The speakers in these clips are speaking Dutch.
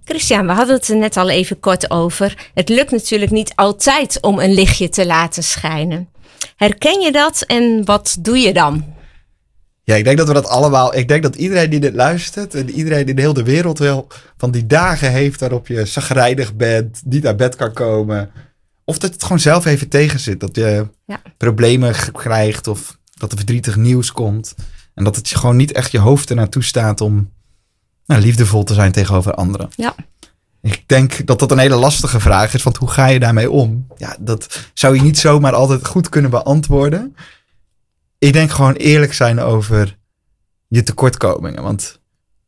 Christian, we hadden het er net al even kort over. Het lukt natuurlijk niet altijd om een lichtje te laten schijnen. Herken je dat en wat doe je dan? Ja, ik denk dat we dat allemaal... Ik denk dat iedereen die dit luistert en iedereen in de hele wereld wel van die dagen heeft waarop je chagrijnig bent, niet uit bed kan komen. Of dat het gewoon zelf even tegen zit. Dat je problemen krijgt of dat er verdrietig nieuws komt. En dat het je gewoon niet echt je hoofd ernaartoe staat om liefdevol te zijn tegenover anderen. Ja. Ik denk dat dat een hele lastige vraag is, want hoe ga je daarmee om? Ja, dat zou je niet zomaar altijd goed kunnen beantwoorden. Ik denk gewoon eerlijk zijn over je tekortkomingen, want...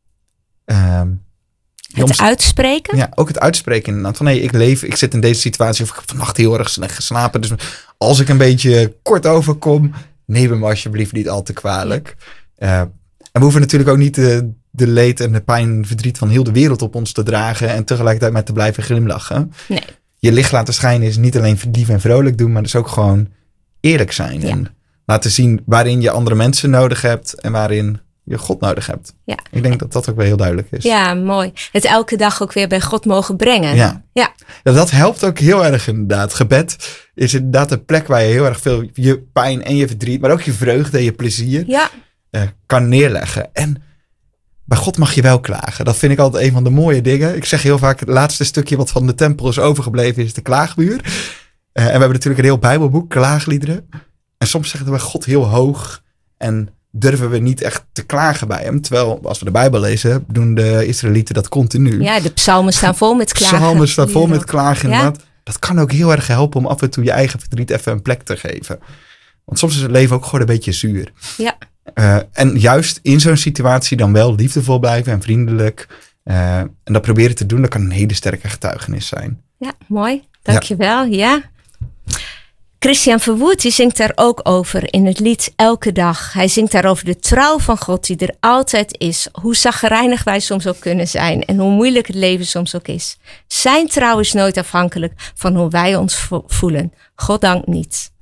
het uitspreken? Ja, ook het uitspreken inderdaad. Van ik zit in deze situatie of ik heb vannacht heel erg slecht geslapen. Dus als ik een beetje kort overkom, neem me alsjeblieft niet al te kwalijk. En we hoeven natuurlijk ook niet de leed en de pijn en verdriet van heel de wereld op ons te dragen en tegelijkertijd met te blijven glimlachen. Nee. Je licht laten schijnen is niet alleen lief en vrolijk doen, maar dus ook gewoon eerlijk zijn. Ja. En laten zien waarin je andere mensen nodig hebt en waarin je God nodig hebt. Ja. Ik denk dat dat ook wel heel duidelijk is. Ja, mooi. Het elke dag ook weer bij God mogen brengen. Ja, dat helpt ook heel erg inderdaad. Gebed is inderdaad een plek waar je heel erg veel je pijn en je verdriet, maar ook je vreugde en je plezier kan neerleggen. En bij God mag je wel klagen. Dat vind ik altijd een van de mooie dingen. Ik zeg heel vaak, het laatste stukje wat van de tempel is overgebleven is de klaagmuur. En we hebben natuurlijk een heel Bijbelboek, klaagliederen. En soms zeggen we God heel hoog en durven we niet echt te klagen bij hem. Terwijl, als we de Bijbel lezen, doen de Israëlieten dat continu. Ja, de psalmen staan vol met klagen. Psalmen staan vol met klagen, inderdaad. Dat kan ook heel erg helpen om af en toe je eigen verdriet even een plek te geven. Want soms is het leven ook gewoon een beetje zuur. Ja. En juist in zo'n situatie dan wel liefdevol blijven en vriendelijk. En dat proberen te doen, dat kan een hele sterke getuigenis zijn. Ja, mooi. Dankjewel. Ja. Christian Verwoerd, die zingt daar ook over in het lied Elke Dag. Hij zingt daar over de trouw van God die er altijd is. Hoe chagrijnig wij soms ook kunnen zijn en hoe moeilijk het leven soms ook is. Zijn trouw is nooit afhankelijk van hoe wij ons voelen. God dank niet.